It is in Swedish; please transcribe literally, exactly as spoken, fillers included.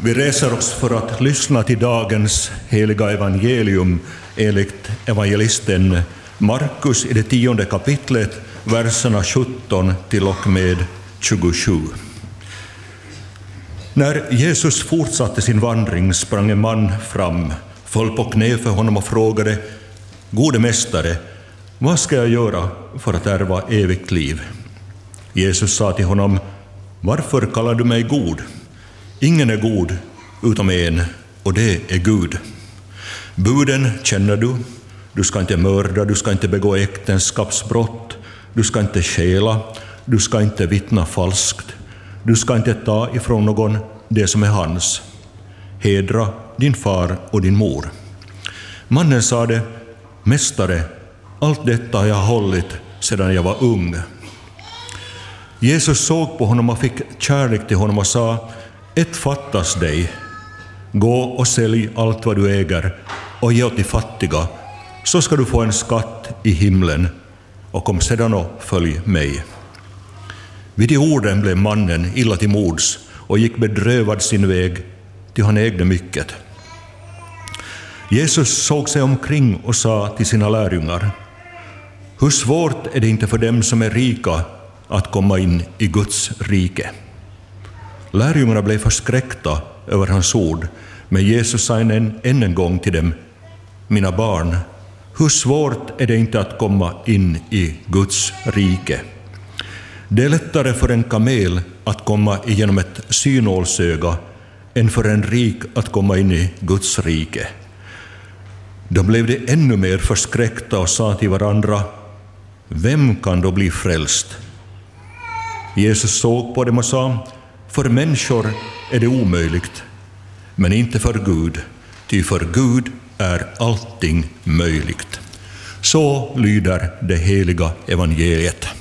Vi reser oss för att lyssna till dagens heliga evangelium enligt evangelisten Markus i det tionde kapitlet, verserna sjutton till och med tjugosju. När Jesus fortsatte sin vandring sprang en man fram, föll på knä för honom och frågade: Gode mästare, vad ska jag göra för att ärva evigt liv? Jesus sa till honom: Varför kallar du mig god? Ingen är god utom en, och det är Gud. Buden känner du. Du ska inte mörda, du ska inte begå äktenskapsbrott, du ska inte stjäla, du ska inte vittna falskt, du ska inte ta ifrån någon det som är hans. Hedra din far och din mor. Mannen sade: Mästare, allt detta har jag hållit sedan jag var ung. Jesus såg på honom och fick kärlek till honom och sa: Ett fattas dig. Gå och sälj allt vad du äger och ge åt de fattiga, så ska du få en skatt i himlen, och kom sedan och följ mig. Vid de orden blev mannen illa till mods och gick bedrövad sin väg, till han ägde mycket. Jesus såg sig omkring och sa till sina lärjungar: Hur svårt är det inte för dem som är rika att komma in i Guds rike? Lärjungarna blev förskräckta över hans ord, men Jesus sa än en gång till dem: Mina barn, hur svårt är det inte att komma in i Guds rike? Det är lättare för en kamel att komma igenom ett synålsöga än för en rik att komma in i Guds rike. Då blev de ännu mer förskräckta och sa till varandra: Vem kan då bli frälst? Jesus såg på dem och sa: För människor är det omöjligt, men inte för Gud, ty för Gud är allting möjligt. Så lyder det heliga evangeliet.